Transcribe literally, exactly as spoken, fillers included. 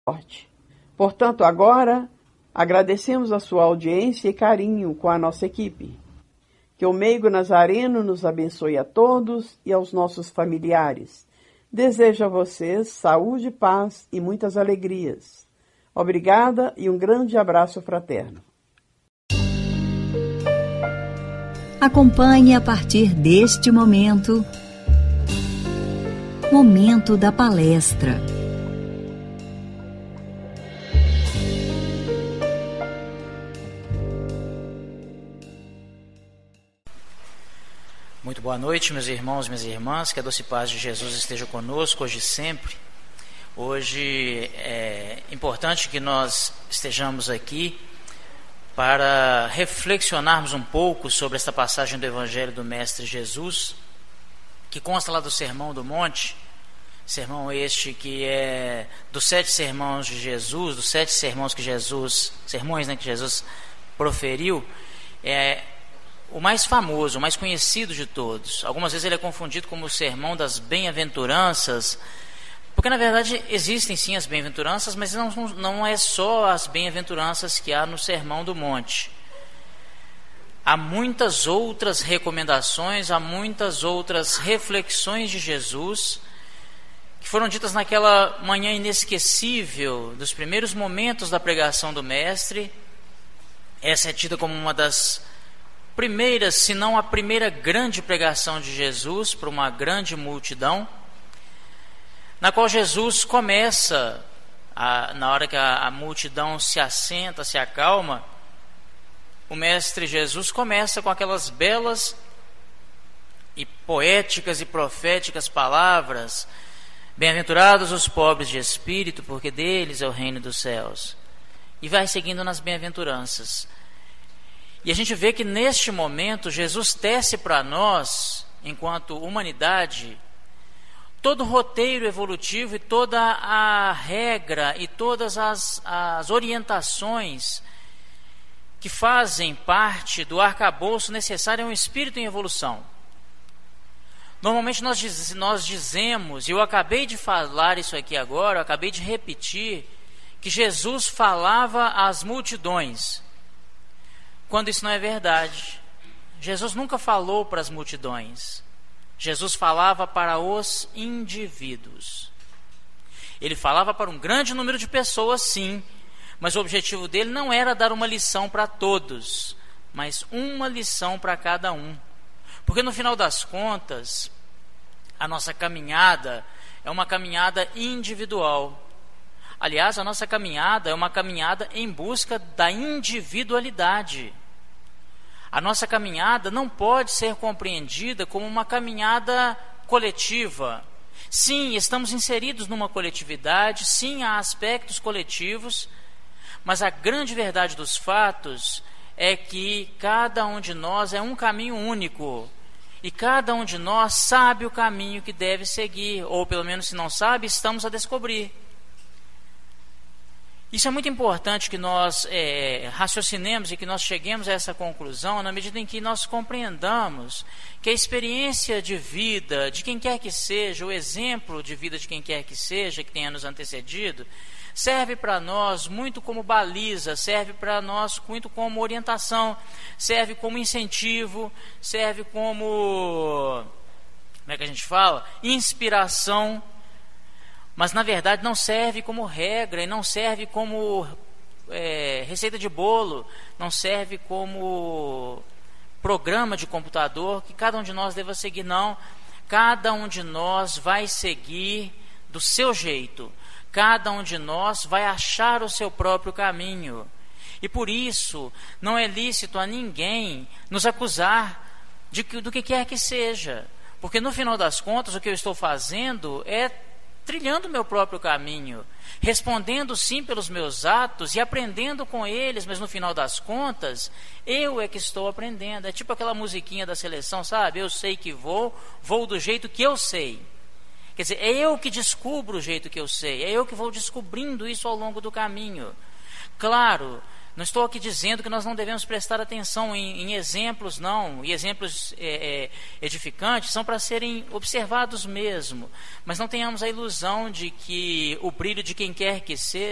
Portanto, agora, agradecemos a sua audiência e carinho com a nossa equipe. Que o meigo Nazareno nos abençoe a todos e aos nossos familiares. Desejo a vocês saúde, paz e muitas alegrias. Obrigada e um grande abraço fraterno. Acompanhe a partir deste momento, Momento da Palestra. Muito boa noite, meus irmãos e minhas irmãs, que a doce paz de Jesus esteja conosco hoje e sempre. Hoje é importante que nós estejamos aqui para reflexionarmos um pouco sobre esta passagem do Evangelho do Mestre Jesus, que consta lá do Sermão do Monte, sermão este que é dos sete sermões de Jesus, dos sete sermões que Jesus, sermões né, que Jesus proferiu, é o mais famoso, o mais conhecido de todos. Algumas vezes ele é confundido como o sermão das bem-aventuranças, porque na verdade existem sim as bem-aventuranças, mas não, não é só as bem-aventuranças que há no Sermão do Monte. Há muitas outras recomendações, há muitas outras reflexões de Jesus que foram ditas naquela manhã inesquecível dos primeiros momentos da pregação do Mestre. Essa é tida como uma das primeiras, se não a primeira grande pregação de Jesus para uma grande multidão, na qual Jesus começa, a, na hora que a, a multidão se assenta, se acalma, o Mestre Jesus começa com aquelas belas e poéticas e proféticas palavras: bem-aventurados os pobres de espírito, porque deles é o reino dos céus. E vai seguindo nas bem-aventuranças. E a gente vê que neste momento Jesus tece para nós, enquanto humanidade, todo o roteiro evolutivo e toda a regra e todas as, as orientações que fazem parte do arcabouço necessário a um espírito em evolução. Normalmente nós, diz, nós dizemos, e eu acabei de falar isso aqui agora, eu acabei de repetir, que Jesus falava às multidões, quando isso não é verdade. Jesus nunca falou para as multidões. Jesus falava para os indivíduos. Ele falava para um grande número de pessoas, sim, mas o objetivo dele não era dar uma lição para todos, mas uma lição para cada um. Porque no final das contas, a nossa caminhada é uma caminhada individual. Aliás, a nossa caminhada é uma caminhada em busca da individualidade. A nossa caminhada não pode ser compreendida como uma caminhada coletiva. Sim, estamos inseridos numa coletividade, sim, há aspectos coletivos, mas a grande verdade dos fatos é que cada um de nós é um caminho único, e cada um de nós sabe o caminho que deve seguir, ou pelo menos se não sabe, estamos a descobrir. Isso é muito importante que nós é, raciocinemos e que nós cheguemos a essa conclusão na medida em que nós compreendamos que a experiência de vida de quem quer que seja, o exemplo de vida de quem quer que seja, que tenha nos antecedido, serve para nós muito como baliza, serve para nós muito como orientação, serve como incentivo, serve como, como é que a gente fala? Inspiração. Mas na verdade não serve como regra e não serve como é, receita de bolo, não serve como programa de computador que cada um de nós deva seguir, não. Cada um de nós vai seguir do seu jeito, cada um de nós vai achar o seu próprio caminho. E por isso não é lícito a ninguém nos acusar de que, do que quer que seja, porque no final das contas o que eu estou fazendo é trilhando o meu próprio caminho, respondendo sim pelos meus atos e aprendendo com eles, mas no final das contas, eu é que estou aprendendo. É tipo aquela musiquinha da seleção, sabe? Eu sei que vou, vou do jeito que eu sei. Quer dizer, é eu que descubro o jeito que eu sei, é eu que vou descobrindo isso ao longo do caminho. Claro, não estou aqui dizendo que nós não devemos prestar atenção em, em exemplos, não, e exemplos é, é, edificantes são para serem observados mesmo, mas não tenhamos a ilusão de que o brilho de quem quer que seja